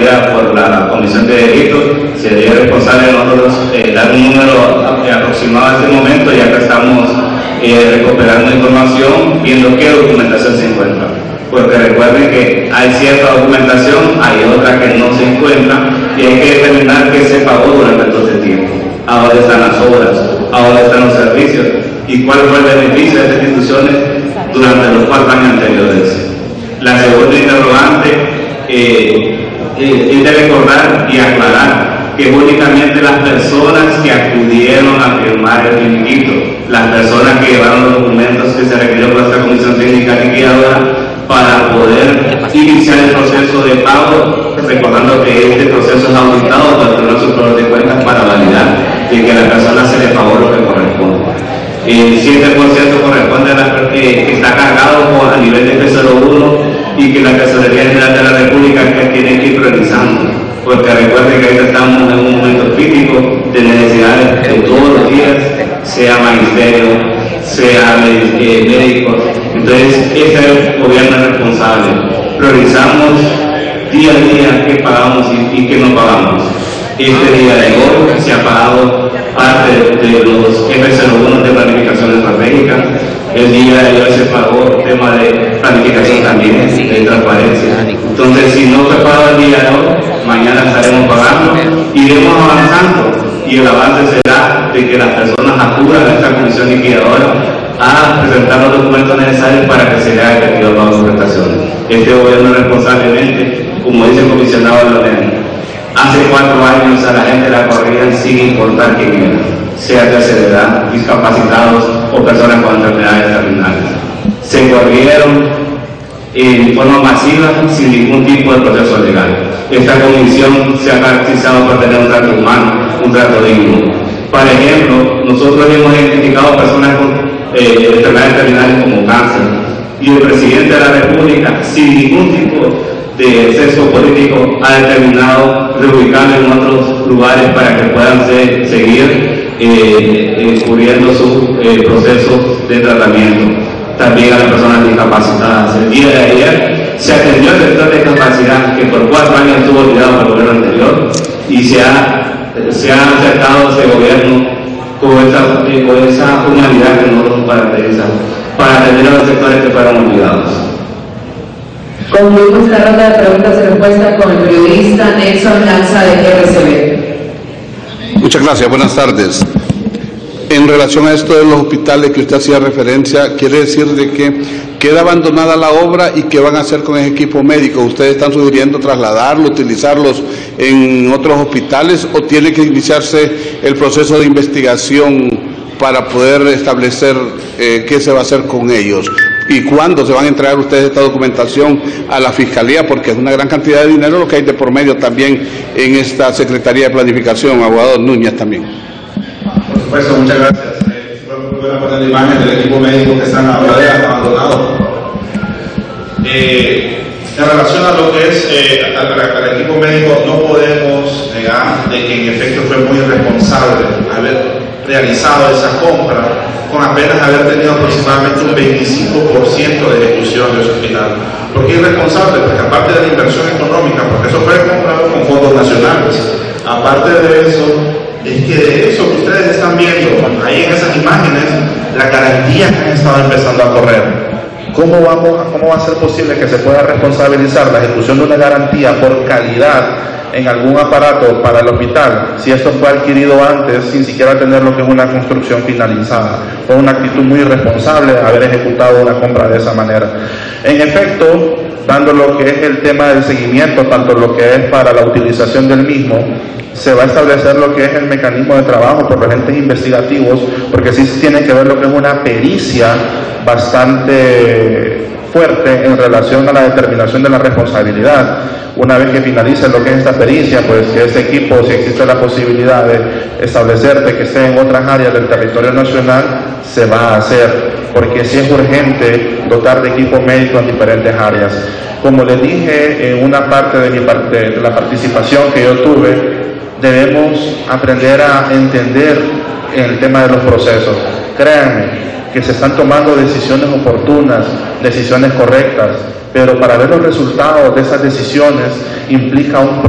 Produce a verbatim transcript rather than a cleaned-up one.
estaría por la Comisión de Delitos, sería responsable de nosotros eh, dar un número aproximado a este momento, ya que estamos eh, recuperando información, viendo qué documentación se encuentra. Porque recuerden que hay cierta documentación, hay otra que no se encuentra, y hay que determinar qué se pagó durante todo este tiempo. ¿A dónde están las obras? ¿A dónde están los servicios? ¿Y cuál fue el beneficio de estas instituciones durante los cuatro años anteriores? La segunda interrogante eh, eh, es de recordar y aclarar que únicamente las personas que acudieron a firmar el finiquito, las personas que llevaron los documentos que se requirió por esta comisión técnica liquidadora para poder iniciar el proceso de pago, recordando que este proceso es auditado por el Tribunal Superior de Cuentas para validar de que a la persona se le pagó lo que corresponde. El siete por ciento corresponde a la, eh, que está cargado con, a nivel de P cero uno y que la Tesorería General de la República que tiene que ir priorizando, porque recuerden que ahorita estamos en un momento crítico de necesidades de todos los días, sea magisterio, sea eh, médicos. Entonces, este es el gobierno responsable. Priorizamos día a día qué pagamos y, y qué no pagamos. Este día de hoy se ha pagado parte de los F cero uno de planificación estratégica. El día de hoy se pagó el tema de planificación también, de transparencia. Entonces, si no fue pagado el día de hoy, mañana estaremos pagando, iremos avanzando y el avance será de que las personas acudan a esta comisión liquidadora a presentar los documentos necesarios para que se le haga efectivo el pago de prestaciones. Este gobierno responsablemente, como dice el comisionado Leonel, hace cuatro años a la gente la corrían sin importar quién era, sea tercera edad, discapacitados o personas con enfermedades terminales. Se corrieron en forma masiva sin ningún tipo de proceso legal. Esta comisión se ha caracterizado por tener un trato humano, un trato digno. Por ejemplo, nosotros hemos identificado personas con eh, enfermedades terminales como cáncer y el presidente de la República, sin ningún tipo de sesgo político, ha determinado reubicarlo en otros lugares para que puedan ser, seguir eh, eh, cubriendo su eh, proceso de tratamiento. También a las personas discapacitadas. El día de ayer se atendió el sector de discapacidad que por cuatro años estuvo olvidado por el gobierno anterior y se ha, se ha acercado ese gobierno con esa, eh, con esa humanidad que nosotros caracterizamos para atender a los sectores que fueron olvidados. Concluimos la ronda de preguntas y respuestas con el periodista Nelson Lanza de R C B. Muchas gracias, buenas tardes. En relación a esto de los hospitales que usted hacía referencia, quiere decir de que queda abandonada la obra y qué van a hacer con ese equipo médico. ¿Ustedes están sugiriendo trasladarlo, utilizarlos en otros hospitales o tiene que iniciarse el proceso de investigación para poder establecer eh, qué se va a hacer con ellos? ¿Y cuándo se van a entregar ustedes esta documentación a la Fiscalía? Porque es una gran cantidad de dinero lo que hay de por medio también en esta Secretaría de Planificación, abogado Núñez también. Por supuesto, muchas gracias. Eh, voy a poner la imagen del equipo médico que están ahora abandonados. Eh, en relación a lo que es eh, al, al equipo médico, no podemos negar de que en efecto fue muy irresponsable haber realizado esa compra con apenas haber tenido aproximadamente un veinticinco por ciento de ejecución de ese hospital. ¿Por qué irresponsable? Porque aparte de la inversión económica, porque eso fue comprado con fondos nacionales, aparte de eso, es que de eso que ustedes están viendo ahí en esas imágenes, las garantías que han estado empezando a correr. ¿Cómo, vamos, ¿Cómo va a ser posible que se pueda responsabilizar la ejecución de una garantía por calidad en algún aparato para el hospital si esto fue adquirido antes sin siquiera tener lo que es una construcción finalizada? Fue una actitud muy irresponsable haber ejecutado una compra de esa manera. En efecto, dando lo que es el tema del seguimiento, tanto lo que es para la utilización del mismo, se va a establecer lo que es el mecanismo de trabajo por los agentes investigativos, porque sí tiene que ver lo que es una pericia bastante fuerte en relación a la determinación de la responsabilidad. Una vez que finalice lo que es esta pericia, pues que ese equipo, si existe la posibilidad de establecer de que esté en otras áreas del territorio nacional, se va a hacer, porque sí es urgente dotar de equipo médico en diferentes áreas. Como les dije en una parte de, mi parte, de la participación que yo tuve, debemos aprender a entender el tema de los procesos. Créanme que se están tomando decisiones oportunas, decisiones correctas, pero para ver los resultados de esas decisiones implica un